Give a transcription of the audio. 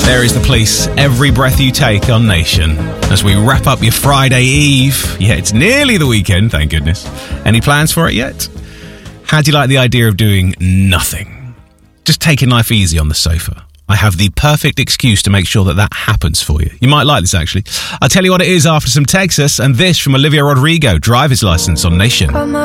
There is The Police, Every Breath You Take on Nation. As we wrap up your Friday Eve. Yeah, it's nearly the weekend, thank goodness. Any plans for it yet? How do you like the idea of doing nothing? Just taking life easy on the sofa. I have the perfect excuse to make sure that happens for you. You might like this, actually. I'll tell you what it is after some Texas, and this from Olivia Rodrigo, Driver's License on Nation.